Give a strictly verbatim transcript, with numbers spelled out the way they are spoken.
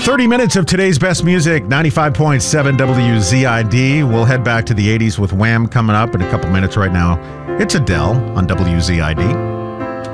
thirty minutes of today's best music, ninety-five point seven W Z I D. We'll head back to the eighties with Wham coming up in a couple minutes right now. It's Adele on W Z I D.